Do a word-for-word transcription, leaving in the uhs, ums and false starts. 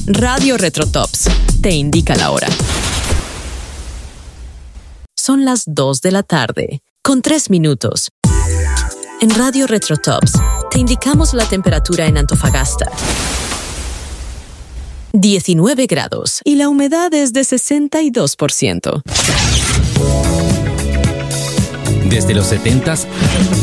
Radio Retrotops te indica la hora. Son las dos de la tarde, con tres minutos. En Radio Retrotops te indicamos la temperatura en Antofagasta. diecinueve grados y la humedad es de sesenta y dos por ciento. Desde los setentas